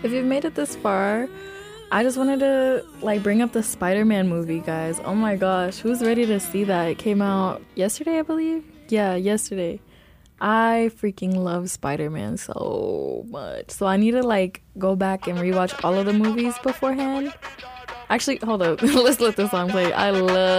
if you've made it this far, I just wanted to like bring up the Spider-Man movie, guys. Oh my gosh, who's ready to see that? It came out yesterday, I believe. Yeah, yesterday. I freaking love Spider-Man so much. So I need to like go back and rewatch all of the movies beforehand. Actually, hold up. Let's let the song play. I love